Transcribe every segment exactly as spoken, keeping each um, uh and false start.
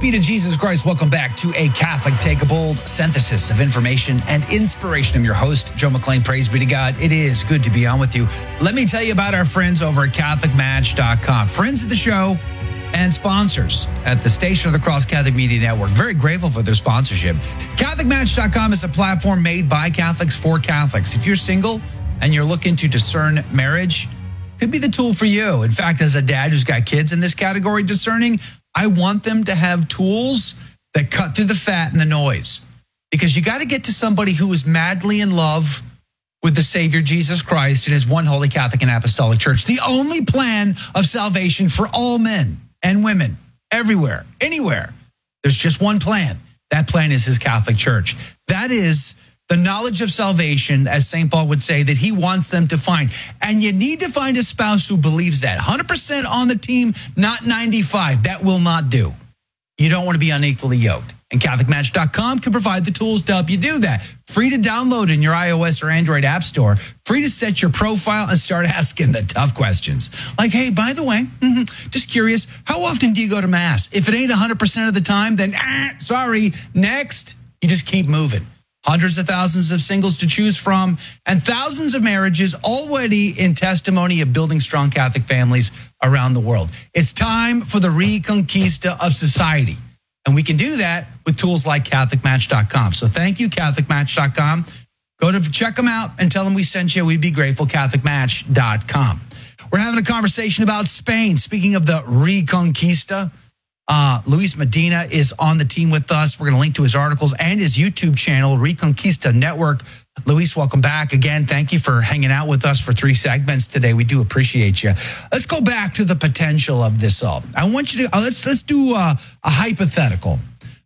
be to Jesus Christ. Welcome back to A Catholic Take a Bold, synthesis of information and inspiration. I'm your host, Joe McClain. Praise be to God. It is good to be on with you. Let me tell you about our friends over at Catholic Match dot com. Friends of the show and sponsors at the station of the Cross Catholic Media Network. Very grateful for their sponsorship. Catholic Match dot com is a platform made by Catholics for Catholics. If you're single and you're looking to discern marriage, could be the tool for you. In fact, as a dad who's got kids in this category, discerning, I want them to have tools that cut through the fat and the noise, because you got to get to somebody who is madly in love with the Savior, Jesus Christ, and his one holy Catholic and Apostolic Church. The only plan of salvation for all men and women, everywhere, anywhere. There's just one plan. That plan is his Catholic Church. That is the knowledge of salvation, as Saint Paul would say, that he wants them to find. And you need to find a spouse who believes that. one hundred percent on the team, not ninety-five. That will not do. You don't want to be unequally yoked. And Catholic Match dot com can provide the tools to help you do that. Free to download in your iOS or Android app store. Free to set your profile and start asking the tough questions. Like, hey, by the way, mm-hmm, just curious, how often do you go to Mass? If it ain't one hundred percent of the time, then ah, sorry, next. You just keep moving. Hundreds of thousands of singles to choose from, and thousands of marriages already in testimony of building strong Catholic families around the world. It's time for the reconquista of society. And we can do that with tools like Catholic Match dot com. So thank you, Catholic Match dot com. Go to check them out and tell them we sent you. We'd be grateful, Catholic Match dot com. We're having a conversation about Spain. Speaking of the reconquista, Uh, Luis Medina is on the team with us. We're going to link to his articles and his YouTube channel, Reconquista Network. Luis, welcome back again. Thank you for hanging out with us for three segments today. We do appreciate you. Let's go back to the potential of this all. I want you to, uh, let's, let's do uh, a hypothetical.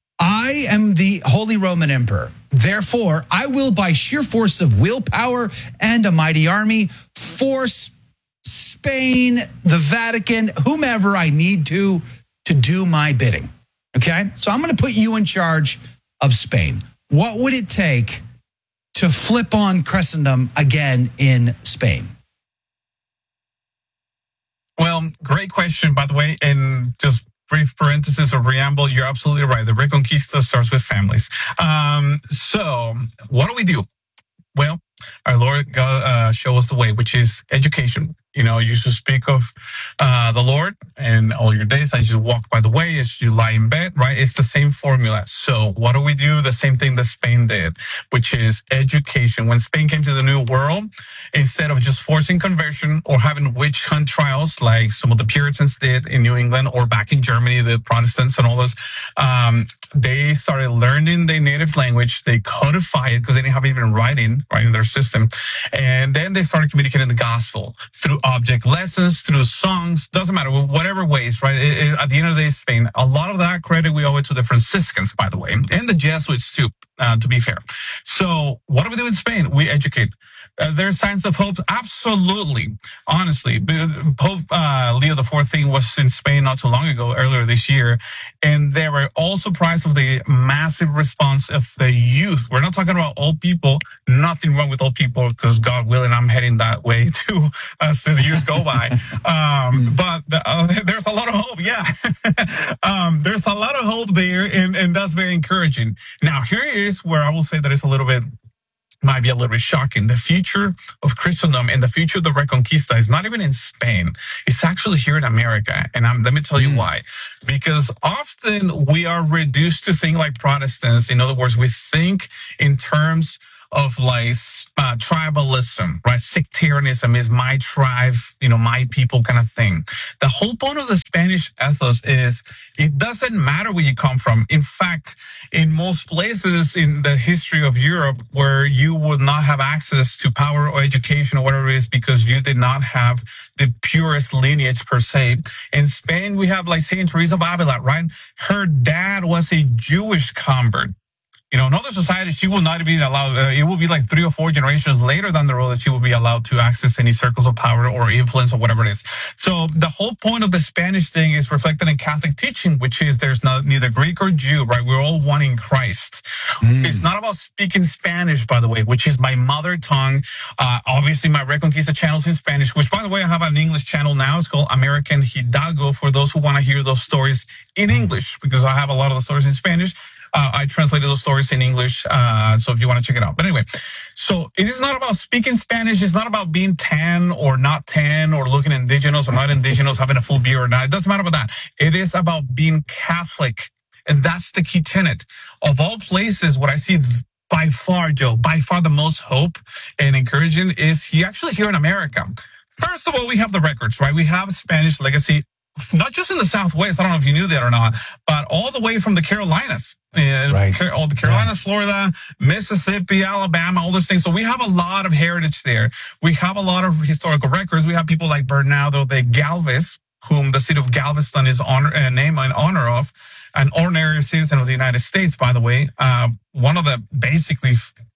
I am the Holy Roman Emperor. Therefore, I will, by sheer force of willpower and a mighty army, force Spain, the Vatican, whomever I need to, to do my bidding, okay? So I'm going to put you in charge of Spain. What would it take to flip on Christendom again in Spain? Well, great question, by the way, and just brief parenthesis or preamble, you're absolutely right. The Reconquista starts with families. Um, so what do we do? Well, our Lord God uh, show us the way, which is education. You know, you should speak of uh, the Lord and all your days as you walk by the way, as you lie in bed, right? It's the same formula. So what do we do? The same thing that Spain did, which is education. When Spain came to the New World, instead of just forcing conversion or having witch hunt trials like some of the Puritans did in New England or back in Germany, the Protestants and all those, um, they started learning their native language. They codify it because they didn't have even writing, right, in their system. And then they started communicating the gospel through object lessons, through songs, doesn't matter, whatever ways, right? It, it, at the end of the day, Spain, a lot of that credit we owe it to the Franciscans, by the way, and the Jesuits too, uh, to be fair. So what do we do in Spain? We educate. Uh, there are signs of hope? Absolutely. Honestly, Pope uh, Leo the fourteenth was in Spain not too long ago, earlier this year, and they were all surprised of the massive response of the youth. We're not talking about old people. Nothing wrong with old people, because God willing, I'm heading that way too as the years go by. Um, but the, uh, there's a lot of hope. Yeah. um, there's a lot of hope there, and, and that's very encouraging. Now, here is where I will say that it's a little bit might be a little bit shocking. The future of Christendom and the future of the Reconquista is not even in Spain. It's actually here in America. And I'm, let me tell you mm. why. Because often we are reduced to think like Protestants. In other words, we think in terms of like uh, tribalism, right? Sectarianism is my tribe, you know, my people kind of thing. The whole point of the Spanish ethos is it doesn't matter where you come from. In fact, in most places in the history of Europe where you would not have access to power or education or whatever it is because you did not have the purest lineage per se. In Spain, we have like Saint Teresa of Avila, right? Her dad was a Jewish convert. You know, in other societies, she will not be allowed. Uh, it will be like three or four generations later down the road that she will be allowed to access any circles of power or influence or whatever it is. So the whole point of the Spanish thing is reflected in Catholic teaching, which is there's not neither Greek or Jew, right? We're all one in Christ. Mm. It's not about speaking Spanish, by the way, which is my mother tongue. Uh, obviously, my Reconquista channel's in Spanish, which, by the way, I have an English channel now. It's called American Hidalgo for those who want to hear those stories in English, because I have a lot of the stories in Spanish. Uh, I translated those stories in English, uh, so if you want to check it out. But anyway, so it is not about speaking Spanish. It's not about being tan or not tan or looking indigenous or not indigenous, having a full beard or not. It doesn't matter about that. It is about being Catholic. And that's the key tenet. Of all places, what I see by far, Joe, by far the most hope and encouraging is he actually here in America. First of all, we have the records, right? We have Spanish legacy, not just in the Southwest. I don't know if you knew that or not, but all the way from the Carolinas. Uh, right. All the Carolinas, yeah. Florida, Mississippi, Alabama, all those things. So we have a lot of heritage there. We have a lot of historical records. We have people like Bernardo de Galvez, whom the city of Galveston is honor, uh, named in honor of, an honorary citizen of the United States, by the way. Uh, one of the basically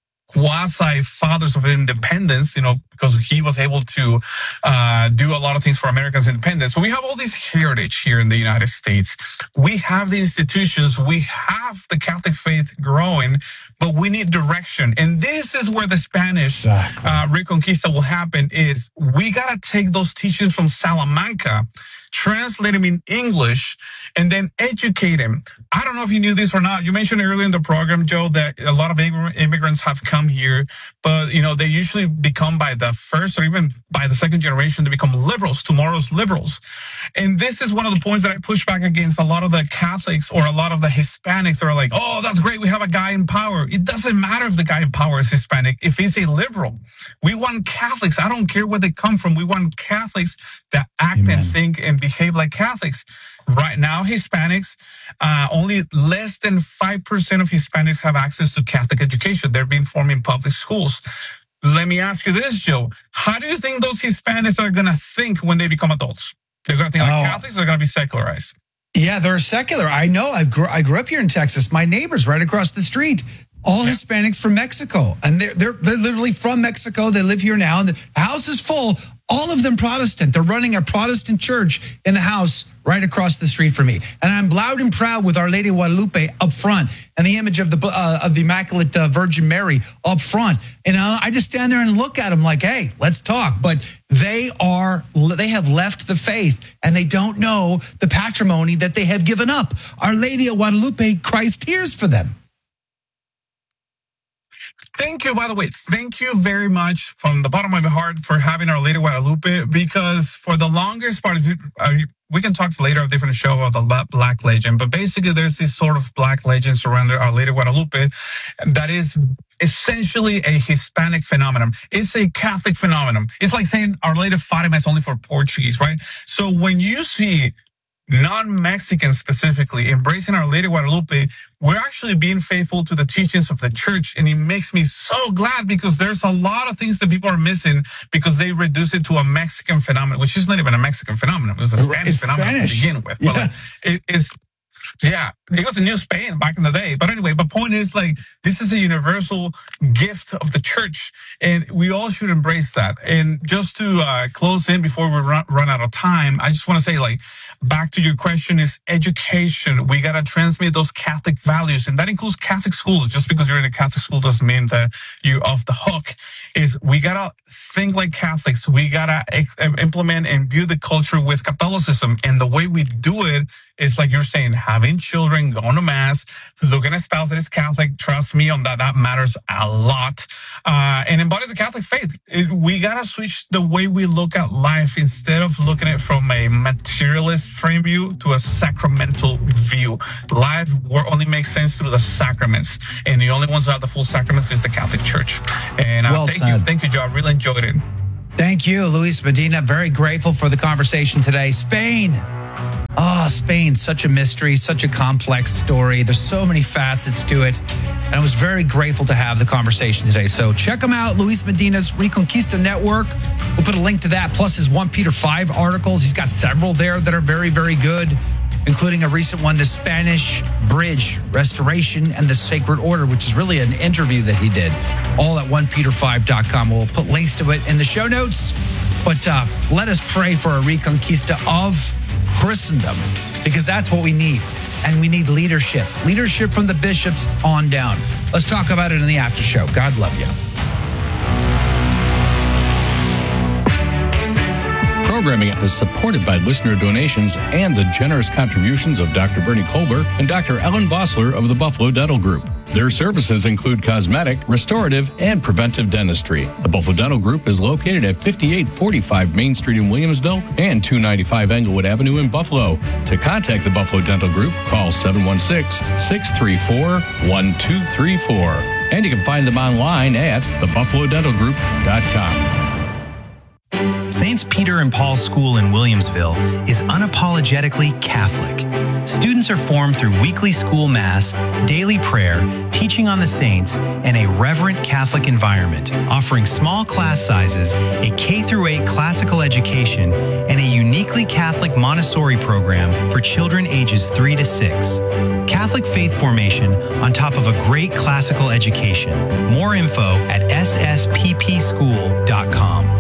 quasi fathers of independence, you know, because he was able to uh, do a lot of things for America's independence. So we have all this heritage here in the United States. We have the institutions. We have the Catholic faith growing, but we need direction. And this is where the Spanish exactly. uh, Reconquista will happen is we got to take those teachings from Salamanca, translate them in English, and then educate them. I don't know if you knew this or not. You mentioned earlier in the program, Joe, that a lot of immigrants have come here, but, you know, they usually become by the first or even by the second generation, they become liberals, tomorrow's liberals. And this is one of the points that I push back against a lot of the Catholics or a lot of the Hispanics that are like, oh, that's great, we have a guy in power. It doesn't matter if the guy in power is Hispanic, if he's a liberal. We want Catholics. I don't care where they come from. We want Catholics that act Amen. and think and behave like Catholics. Right now, Hispanics, uh, only less than five percent of Hispanics have access to Catholic education. They're being formed in public schools. Let me ask you this, Joe. How do you think those Hispanics are going to think when they become adults? They're going to think like oh. Catholics, or they're going to be secularized? Yeah, they're secular. I know. I grew, I grew up here in Texas. My neighbors right across the street, all yeah. Hispanics from Mexico. And they're, they're, they're literally from Mexico. They live here now. And the house is full. All of them Protestant. They're running a Protestant church in the house right across the street from me. And I'm loud and proud with Our Lady of Guadalupe up front and the image of the uh, of the Immaculate uh, Virgin Mary up front. And uh, I just stand there and look at them like, hey, let's talk. But they are, they have left the faith and they don't know the patrimony that they have given up. Our Lady of Guadalupe cries tears for them. Thank you, by the way. Thank you very much from the bottom of my heart for having Our Lady of Guadalupe, because for the longest part of it, uh, we can talk later of a different show about the Black Legend, but basically there's this sort of Black legend surrounding Our Lady of Guadalupe that is essentially a Hispanic phenomenon. It's a Catholic phenomenon. It's like saying Our Lady of Fatima is only for Portuguese, right? So when you see non-Mexicans specifically embracing Our Lady of Guadalupe, we're actually being faithful to the teachings of the church. And it makes me so glad, because there's a lot of things that people are missing because they reduce it to a Mexican phenomenon, which is not even a Mexican phenomenon. It was a Spanish it's phenomenon Spanish. to begin with. Yeah. But like, it, it's, yeah, it was a New Spain back in the day. But anyway, the point is, like, this is a universal gift of the church, and we all should embrace that. And just to uh, close in before we run, run out of time, I just want to say, like, back to your question is education. We got to transmit those Catholic values, and that includes Catholic schools. Just because you're in a Catholic school doesn't mean that you're off the hook. Is we got to think like Catholics. We got to ex- implement and view the culture with Catholicism. And the way we do it is, like you're saying, having children, going to Mass, looking at a spouse that is Catholic. Trust me on that. That matters a lot. Uh, and embody the Catholic faith. It, we got to switch the way we look at life. Instead of looking at it from a materialist frame view to a sacramental view. Life only makes sense through the sacraments. And the only ones that have the full sacraments is the Catholic Church. And uh, well thank said. you. Thank you, Joe. I really enjoyed it. Thank you, Luis Medina. Very grateful for the conversation today. Spain. Oh, Spain, such a mystery, such a complex story. There's so many facets to it. And I was very grateful to have the conversation today. So check him out, Luis Medina's Reconquista Network. We'll put a link to that, plus his First Peter five articles. He's got several there that are very, very good. including a recent one, the Spanish Bridge Restoration and the Sacred Order, which is really an interview that he did, all at one peter five dot com. We'll put links to it in the show notes. But uh, let us pray for a reconquista of Christendom, because that's what we need. And we need leadership. Leadership from the bishops on down. Let's talk about it in the after show. God love you. Programming is supported by listener donations and the generous contributions of Doctor Bernie Colbert and Doctor Ellen Vossler of the Buffalo Dental Group. Their services include cosmetic, restorative, and preventive dentistry. The Buffalo Dental Group is located at fifty-eight forty-five Main Street in Williamsville and two ninety-five Englewood Avenue in Buffalo. To contact the Buffalo Dental Group, call seven one six, six three four, one two three four. And you can find them online at the buffalo dental group dot com. Saints Peter and Paul School in Williamsville is unapologetically Catholic. Students are formed through weekly school mass, daily prayer, teaching on the saints, and a reverent Catholic environment, offering small class sizes, a K through eight classical education, and a uniquely Catholic Montessori program for children ages three to six. Catholic faith formation on top of a great classical education. More info at s s p p school dot com.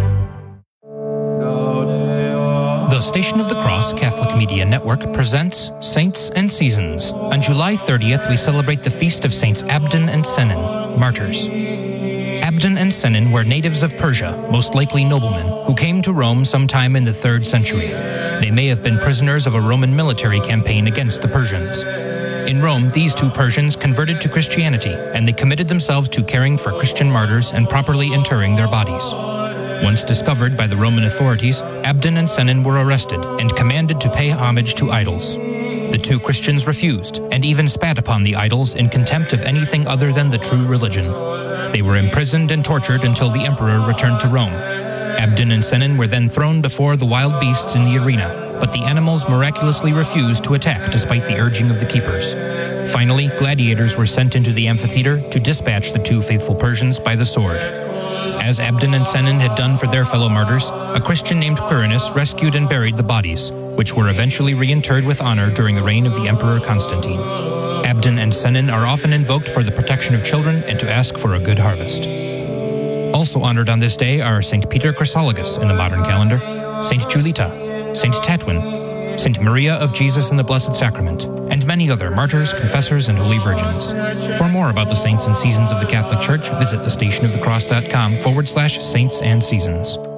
The Station of the Cross Catholic Media Network presents Saints and Seasons. On July thirtieth, we celebrate the feast of Saints Abdon and Sennen, martyrs. Abdon and Sennen were natives of Persia, most likely noblemen, who came to Rome sometime in the third century. They may have been prisoners of a Roman military campaign against the Persians. In Rome, these two Persians converted to Christianity, and they committed themselves to caring for Christian martyrs and properly interring their bodies. Once discovered by the Roman authorities, Abdon and Sennen were arrested and commanded to pay homage to idols. The two Christians refused and even spat upon the idols in contempt of anything other than the true religion. They were imprisoned and tortured until the emperor returned to Rome. Abdon and Sennen were then thrown before the wild beasts in the arena, but the animals miraculously refused to attack despite the urging of the keepers. Finally, gladiators were sent into the amphitheater to dispatch the two faithful Persians by the sword. As Abdon and Sennen had done for their fellow martyrs, a Christian named Quirinus rescued and buried the bodies, which were eventually reinterred with honor during the reign of the Emperor Constantine. Abdon and Sennen are often invoked for the protection of children and to ask for a good harvest. Also honored on this day are Saint Peter Chrysologus in the modern calendar, Saint Julita, Saint Tatwin, Saint Maria of Jesus in the Blessed Sacrament, and many other martyrs, confessors, and holy virgins. For more about the saints and seasons of the Catholic Church, visit thestationofthecross.com forward slash saints and seasons.